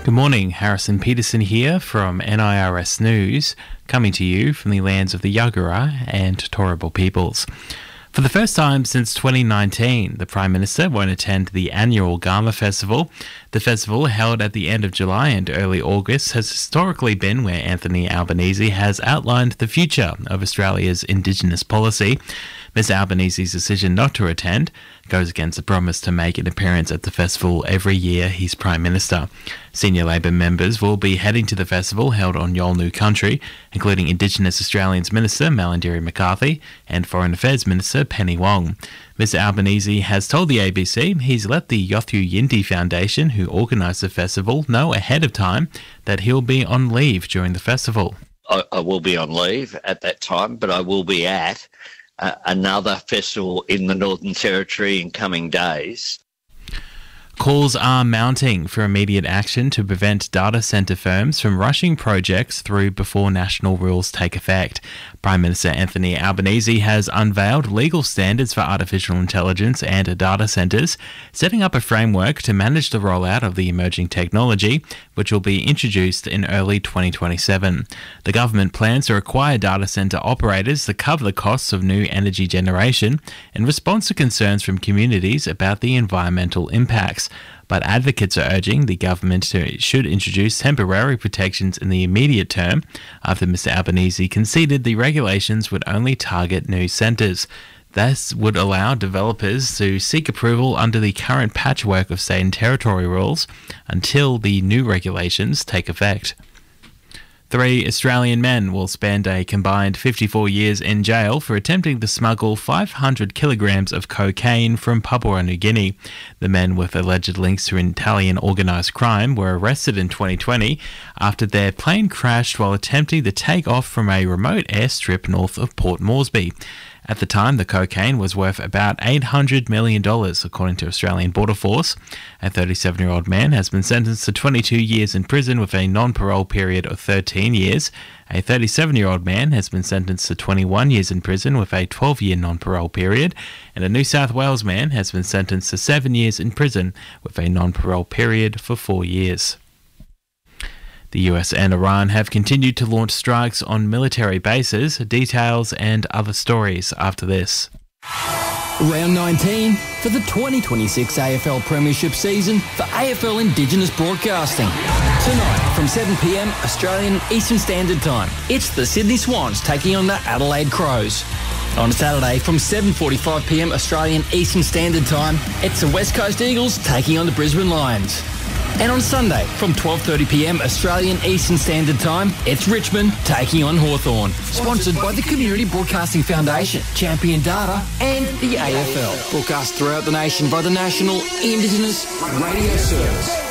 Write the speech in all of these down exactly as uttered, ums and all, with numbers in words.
Good morning, Harrison Peterson here from N I R S News, coming to you from the lands of the Yagara and Turrbal peoples. For the first time since twenty nineteen, the Prime Minister won't attend the annual Garma Festival. The festival, held at the end of July and early August, has historically been where Anthony Albanese has outlined the future of Australia's Indigenous policy. Mister Albanese's decision not to attend goes against the promise to make an appearance at the festival every year he's Prime Minister. Senior Labor members will be heading to the festival held on Yolngu country, including Indigenous Australians Minister Malarndirri McCarthy and Foreign Affairs Minister Penny Wong. Mister Albanese has told the A B C he's let the Yothu Yindi Foundation, who organised the festival, know ahead of time that he'll be on leave during the festival. I, I will be on leave at that time, but I will be at uh, another festival in the Northern Territory in coming days. Calls are mounting for immediate action to prevent data centre firms from rushing projects through before national rules take effect. Prime Minister Anthony Albanese has unveiled legal standards for artificial intelligence and data centres, setting up a framework to manage the rollout of the emerging technology, which will be introduced in early twenty twenty-seven. The government plans to require data centre operators to cover the costs of new energy generation in response to concerns from communities about the environmental impacts. But advocates are urging the government to, should introduce temporary protections in the immediate term after Mister Albanese conceded the regulations would only target new centres. This would allow developers to seek approval under the current patchwork of state and territory rules until the new regulations take effect. Three Australian men will spend a combined fifty-four years in jail for attempting to smuggle five hundred kilograms of cocaine from Papua New Guinea. The men with alleged links to Italian organised crime were arrested in twenty twenty after their plane crashed while attempting to take off from a remote airstrip north of Port Moresby. At the time, the cocaine was worth about eight hundred million dollars, according to Australian Border Force. A thirty-seven-year-old man has been sentenced to twenty-two years in prison with a non-parole period of thirteen years. A thirty-seven-year-old man has been sentenced to twenty-one years in prison with a twelve-year non-parole period. And a New South Wales man has been sentenced to seven years in prison with a non-parole period for four years. The U S and Iran have continued to launch strikes on military bases. Details and other stories after this. Round nineteen for the twenty twenty-six A F L Premiership season for A F L Indigenous Broadcasting. Tonight from seven p m Australian Eastern Standard Time, it's the Sydney Swans taking on the Adelaide Crows. On Saturday from seven forty-five p m Australian Eastern Standard Time, it's the West Coast Eagles taking on the Brisbane Lions. And on Sunday, from twelve thirty p m Australian Eastern Standard Time, it's Richmond taking on Hawthorn. Sponsored by the Community Broadcasting Foundation, Champion Data and the A F L. Broadcast throughout the nation by the National Indigenous Radio Service.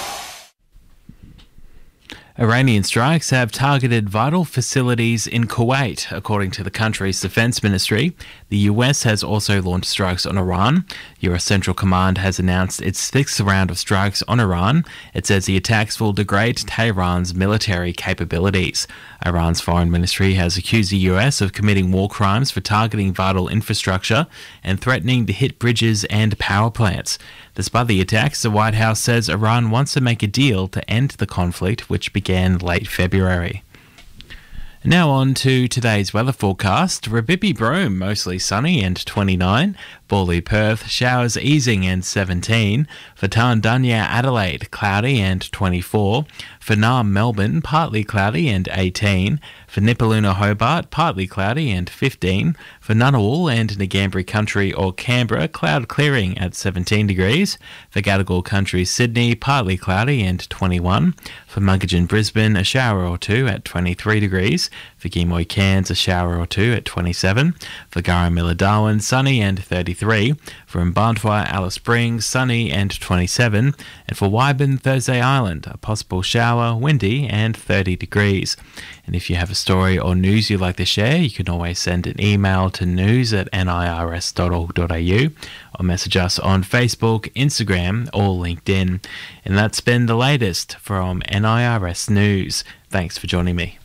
Iranian strikes have targeted vital facilities in Kuwait, according to the country's defense ministry. The U S has also launched strikes on Iran. U S Central Command has announced its sixth round of strikes on Iran. It says the attacks will degrade Tehran's military capabilities. Iran's foreign ministry has accused the U S of committing war crimes for targeting vital infrastructure and threatening to hit bridges and power plants. Despite the attacks, the White House says Iran wants to make a deal to end the conflict, which began late February. Now on to today's weather forecast. Rabibi Broome, mostly sunny and twenty-nine. Bawley Perth, showers easing and seventeen. For Tarndanya Adelaide, cloudy and twenty-four. For Naarm Melbourne, partly cloudy and eighteen. For Nipaluna Hobart, partly cloudy and fifteen. For Ngunnawal and Ngambri Country or Canberra, cloud clearing at seventeen degrees. For Gadigal Country Sydney, partly cloudy and twenty-one. For Muggeridge Brisbane, a shower or two at twenty-three degrees. For Gimoy Cairns, a shower or two at twenty-seven. For Garramilla Darwin, sunny and thirty-three. For Mbarntwa Alice Springs, sunny and twenty-seven. And for Wyburn Thursday Island, a possible shower, windy and thirty degrees. And if you have a story or news you'd like to share, you can always send an email to news at nirs dot org dot a u or message us on Facebook, Instagram or LinkedIn. And that's been the latest from N I R S News. Thanks for joining me.